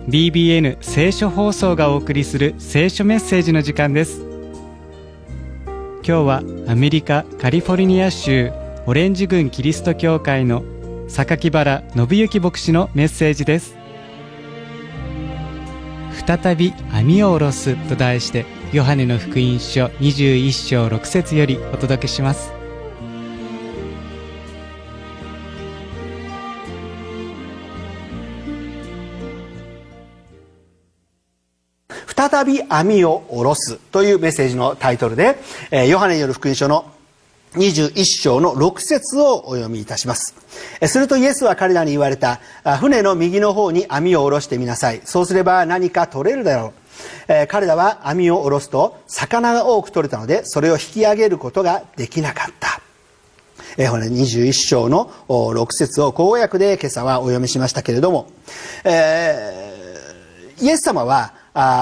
BBN 聖書放送がお送りする聖書メッセージの時間です。今日はアメリカカリフォルニア州オレンジ郡キリスト教会の榊原信之牧師のメッセージです。再び網を下ろすと題して、ヨハネの福音書21章6節よりお届けします。 再び網を下ろすというメッセージのタイトルで、ヨハネによる福音書の21章の6節をお読みいたします。するとイエスは彼らに言われた。船の右の方に網を下ろしてみなさい。そうすれば何か取れるだろう。彼らは網を下ろすと魚が多く取れたので、それを引き上げることができなかった。21章の6節を口語訳で今朝はお読みしましたけれども、イエス様は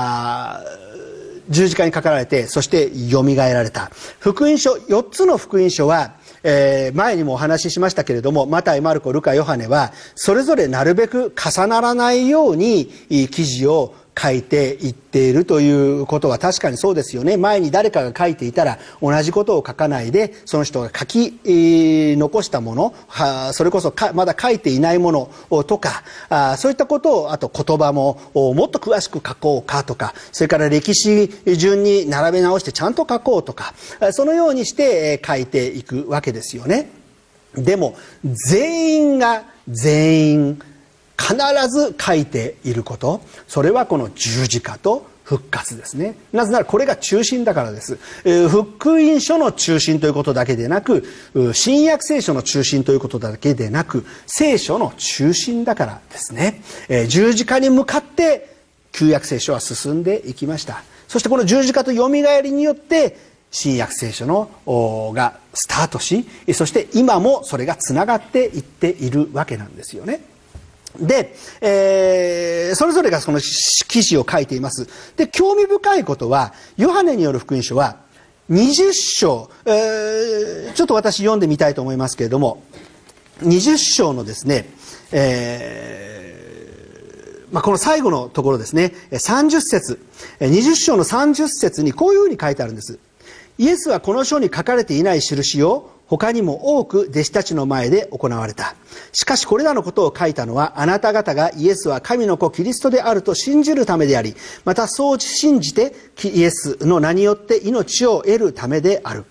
十字架にかかられて、そしてよみがえられた。福音書、4つの福音書は、前にもお話ししましたけれども、マタイ、マルコ、ルカ、ヨハネはそれぞれなるべく重ならないように記事を書いていっているということは確かにそうですよね。前に誰かが書いていたら同じことを書かないで、その人が書き残したもの、それこそまだ書いていないものとか、そういったことを、あと言葉ももっと詳しく書こうかとか、それから歴史順に並べ直してちゃんと書こうとか、そのようにして書いていくわけですよね。でも全員が全員必ず書いていること、それはこの十字架と復活ですね。なぜならこれが中心だからです。福音書の中心ということだけでなく、新約聖書の中心ということだけでなく、聖書の中心だからですね。十字架に向かって旧約聖書は進んでいきました。そしてこの十字架とよみがえりによって新約聖書のがスタートし、そして今もそれがつながっていっているわけなんですよね。で、それぞれがその記事を書いています。で、興味深いことは、ヨハネによる福音書は20章、ちょっと私読んでみたいと思いますけれども、20章のですね、この最後のところですね、30節、20章の30節にこういうふうに書いてあるんです。イエスはこの書に書かれていない印を他にも多く弟子たちの前で行われた。しかしこれらのことを書いたのは、あなた方がイエスは神の子キリストであると信じるためであり、またそう信じてイエスの名によって命を得るためである。